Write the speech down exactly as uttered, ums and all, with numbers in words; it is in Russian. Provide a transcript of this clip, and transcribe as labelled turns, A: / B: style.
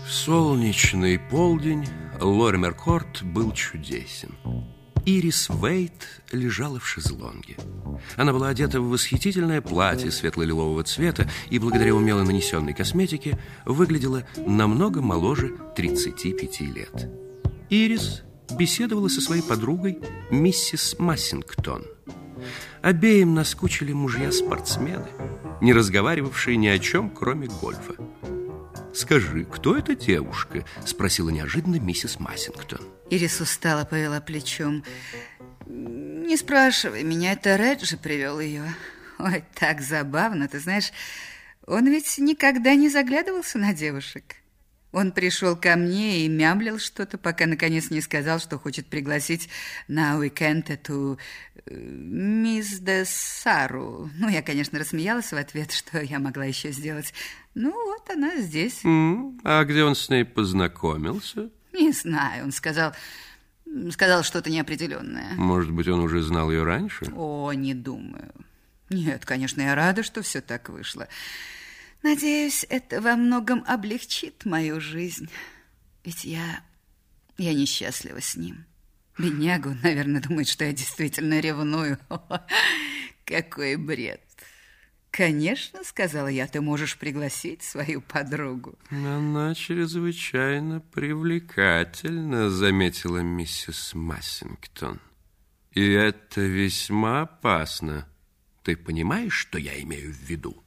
A: Солнечный полдень Лоример Корт был чудесен. Ирис Вейт лежала в шезлонге. Она была одета в восхитительное платье светло-лилового цвета и благодаря умело нанесенной косметике выглядела намного моложе тридцати пяти лет. Ирис беседовала со своей подругой миссис Массингтон. Обеим наскучили мужья-спортсмены, не разговаривавшие ни о чем, кроме гольфа. «Скажи, кто эта девушка?» – спросила неожиданно миссис Массингтон.
B: Ирис устало повела плечом. «Не спрашивай меня, это Реджи привел ее. Ой, так забавно, ты знаешь, он ведь никогда не заглядывался на девушек. Он пришел ко мне и мямлил что-то, пока наконец не сказал, что хочет пригласить на уикенд эту мисс де Сару. Ну, я, конечно, рассмеялась в ответ, что я могла еще сделать. Ну, вот она здесь.
A: Mm, а где он с ней познакомился?
B: Не знаю, он сказал, сказал что-то неопределенное.
A: Может быть, он уже знал ее раньше?
B: О, не думаю. Нет, конечно, я рада, что все так вышло. Надеюсь, это во многом облегчит мою жизнь. Ведь я, я несчастлива с ним. Бедняга, он, наверное, думает, что я действительно ревную. О, какой бред. Конечно, сказала я, ты можешь пригласить свою подругу.
A: Она чрезвычайно привлекательна, заметила миссис Массингтон. И это весьма опасно. Ты понимаешь, что я имею в виду?